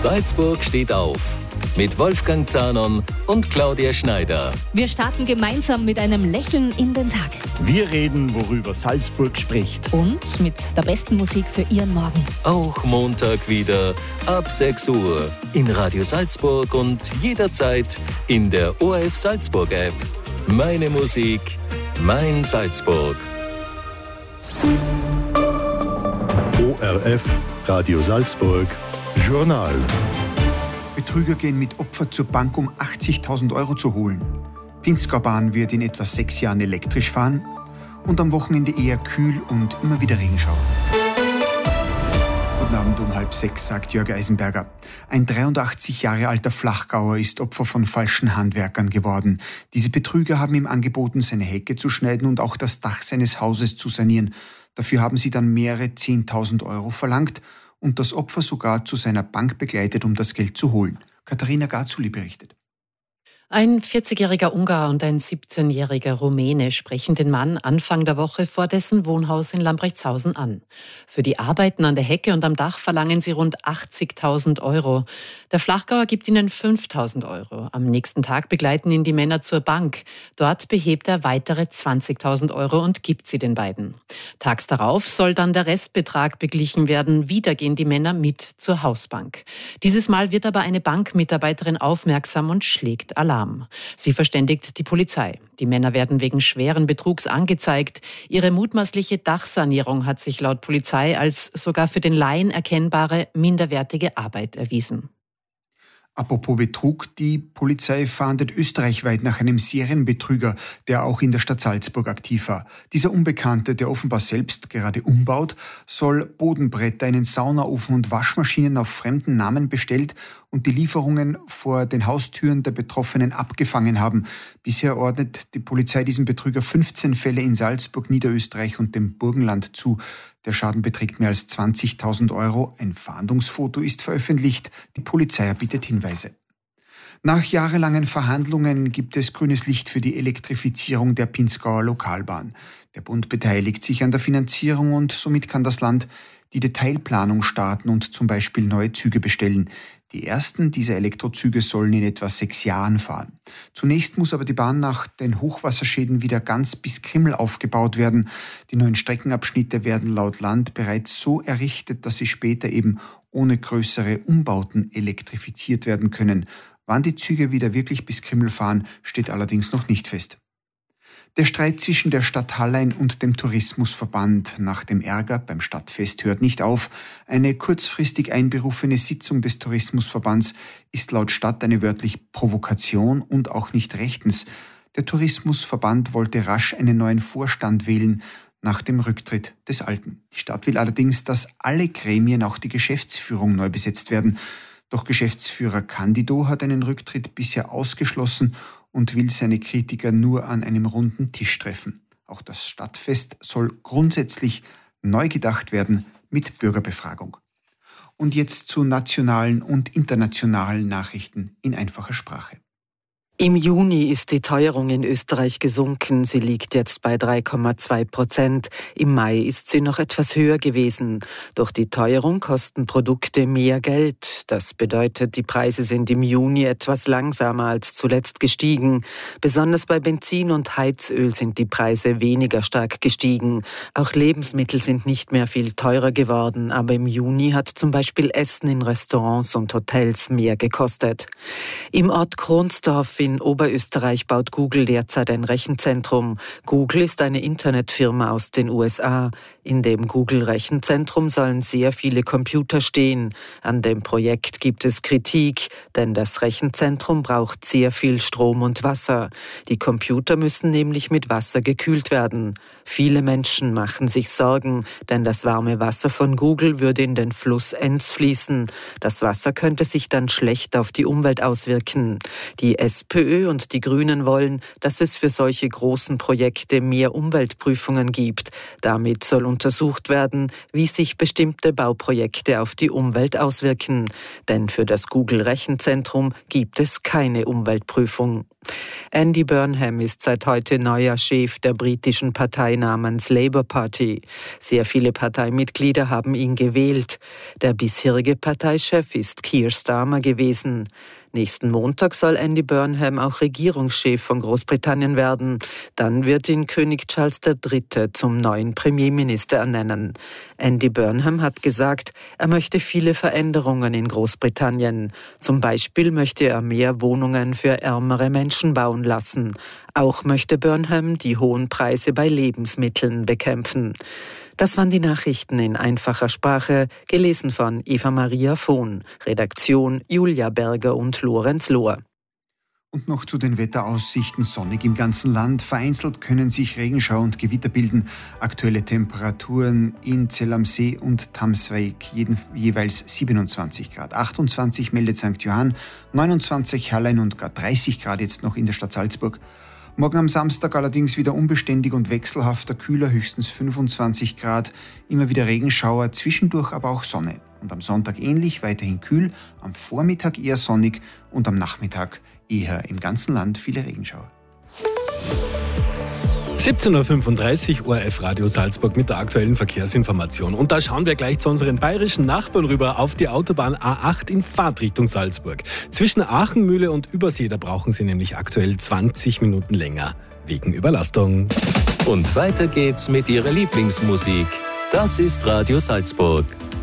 Salzburg steht auf. Mit Wolfgang Zahnon und Claudia Schneider. Wir starten gemeinsam mit einem Lächeln in den Tag. Wir reden, worüber Salzburg spricht. Und mit der besten Musik für Ihren Morgen. Auch Montag wieder ab 6 Uhr in Radio Salzburg und jederzeit in der ORF Salzburg App. Meine Musik, mein Salzburg. ORF Radio Salzburg Journal. Betrüger gehen mit Opfer zur Bank, um 80.000 Euro zu holen. Pinzgau-Bahn wird in etwa 6 Jahren elektrisch fahren und am Wochenende eher kühl und immer wieder Regenschauer. Guten Abend um 5:30, sagt Jörg Eisenberger. Ein 83 Jahre alter Flachgauer ist Opfer von falschen Handwerkern geworden. Diese Betrüger haben ihm angeboten, seine Hecke zu schneiden und auch das Dach seines Hauses zu sanieren. Dafür haben sie dann mehrere 10.000 Euro verlangt und das Opfer sogar zu seiner Bank begleitet, um das Geld zu holen. Katharina Garzuli berichtet. Ein 40-jähriger Ungar und ein 17-jähriger Rumäne sprechen den Mann Anfang der Woche vor dessen Wohnhaus in Lambrechtshausen an. Für die Arbeiten an der Hecke und am Dach verlangen sie rund 80.000 Euro. Der Flachgauer gibt ihnen 5.000 Euro. Am nächsten Tag begleiten ihn die Männer zur Bank. Dort behebt er weitere 20.000 Euro und gibt sie den beiden. Tags darauf soll dann der Restbetrag beglichen werden. Wieder gehen die Männer mit zur Hausbank. Dieses Mal wird aber eine Bankmitarbeiterin aufmerksam und schlägt Alarm. Sie verständigt die Polizei. Die Männer werden wegen schweren Betrugs angezeigt. Ihre mutmaßliche Dachsanierung hat sich laut Polizei als sogar für den Laien erkennbare minderwertige Arbeit erwiesen. Apropos Betrug, die Polizei fahndet österreichweit nach einem Serienbetrüger, der auch in der Stadt Salzburg aktiv war. Dieser Unbekannte, der offenbar selbst gerade umbaut, soll Bodenbretter, einen Saunaofen und Waschmaschinen auf fremden Namen bestellt und die Lieferungen vor den Haustüren der Betroffenen abgefangen haben. Bisher ordnet die Polizei diesem Betrüger 15 Fälle in Salzburg, Niederösterreich und dem Burgenland zu. Der Schaden beträgt mehr als 20.000 Euro. Ein Fahndungsfoto ist veröffentlicht. Die Polizei erbittet Hinweise. Nach jahrelangen Verhandlungen gibt es grünes Licht für die Elektrifizierung der Pinzgauer Lokalbahn. Der Bund beteiligt sich an der Finanzierung und somit kann das Land die Detailplanung starten und zum Beispiel neue Züge bestellen. Die ersten dieser Elektrozüge sollen in etwa 6 Jahren fahren. Zunächst muss aber die Bahn nach den Hochwasserschäden wieder ganz bis Krimml aufgebaut werden. Die neuen Streckenabschnitte werden laut Land bereits so errichtet, dass sie später eben ohne größere Umbauten elektrifiziert werden können. Wann die Züge wieder wirklich bis Krimml fahren, steht allerdings noch nicht fest. Der Streit zwischen der Stadt Hallein und dem Tourismusverband nach dem Ärger beim Stadtfest hört nicht auf. Eine kurzfristig einberufene Sitzung des Tourismusverbands ist laut Stadt eine wörtlich Provokation und auch nicht rechtens. Der Tourismusverband wollte rasch einen neuen Vorstand wählen nach dem Rücktritt des alten. Die Stadt will allerdings, dass alle Gremien, auch die Geschäftsführung, neu besetzt werden. Doch Geschäftsführer Candido hat einen Rücktritt bisher ausgeschlossen und will seine Kritiker nur an einem runden Tisch treffen. Auch das Stadtfest soll grundsätzlich neu gedacht werden mit Bürgerbefragung. Und jetzt zu nationalen und internationalen Nachrichten in einfacher Sprache. Im Juni ist die Teuerung in Österreich gesunken. Sie liegt jetzt bei 3,2%. Im Mai ist sie noch etwas höher gewesen. Durch die Teuerung kosten Produkte mehr Geld. Das bedeutet, die Preise sind im Juni etwas langsamer als zuletzt gestiegen. Besonders bei Benzin und Heizöl sind die Preise weniger stark gestiegen. Auch Lebensmittel sind nicht mehr viel teurer geworden. Aber im Juni hat zum Beispiel Essen in Restaurants und Hotels mehr gekostet. Im Ort Kronsdorf in Oberösterreich baut Google derzeit ein Rechenzentrum. Google ist eine Internetfirma aus den USA. In dem Google-Rechenzentrum sollen sehr viele Computer stehen. An dem Projekt gibt es Kritik, denn das Rechenzentrum braucht sehr viel Strom und Wasser. Die Computer müssen nämlich mit Wasser gekühlt werden. Viele Menschen machen sich Sorgen, denn das warme Wasser von Google würde in den Fluss Enz fließen. Das Wasser könnte sich dann schlecht auf die Umwelt auswirken. Die SPÖ FPÖ und die Grünen wollen, dass es für solche großen Projekte mehr Umweltprüfungen gibt. Damit soll untersucht werden, wie sich bestimmte Bauprojekte auf die Umwelt auswirken. Denn für das Google-Rechenzentrum gibt es keine Umweltprüfung. Andy Burnham ist seit heute neuer Chef der britischen Partei namens Labour Party. Sehr viele Parteimitglieder haben ihn gewählt. Der bisherige Parteichef ist Keir Starmer gewesen. Nächsten Montag soll Andy Burnham auch Regierungschef von Großbritannien werden. Dann wird ihn König Charles III. Zum neuen Premierminister ernennen. Andy Burnham hat gesagt, er möchte viele Veränderungen in Großbritannien. Zum Beispiel möchte er mehr Wohnungen für ärmere Menschen bauen lassen. Auch möchte Burnham die hohen Preise bei Lebensmitteln bekämpfen. Das waren die Nachrichten in einfacher Sprache, gelesen von Eva-Maria Vohn. Redaktion Julia Berger und Lorenz Lohr. Und noch zu den Wetteraussichten: sonnig im ganzen Land. Vereinzelt können sich Regenschauer und Gewitter bilden. Aktuelle Temperaturen in Zell am See und Tamswijk jeweils 27 Grad. 28 meldet St. Johann, 29 Hallein und gar 30 Grad jetzt noch in der Stadt Salzburg. Morgen am Samstag allerdings wieder unbeständig und wechselhafter, kühler, höchstens 25 Grad. Immer wieder Regenschauer, zwischendurch aber auch Sonne. Und am Sonntag ähnlich, weiterhin kühl, am Vormittag eher sonnig und am Nachmittag eher im ganzen Land viele Regenschauer. 17.35 Uhr, ORF Radio Salzburg mit der aktuellen Verkehrsinformation. Und da schauen wir gleich zu unseren bayerischen Nachbarn rüber auf die Autobahn A8 in Fahrtrichtung Salzburg. Zwischen Aachenmühle und Übersee, da brauchen Sie nämlich aktuell 20 Minuten länger wegen Überlastung. Und weiter geht's mit Ihrer Lieblingsmusik. Das ist Radio Salzburg.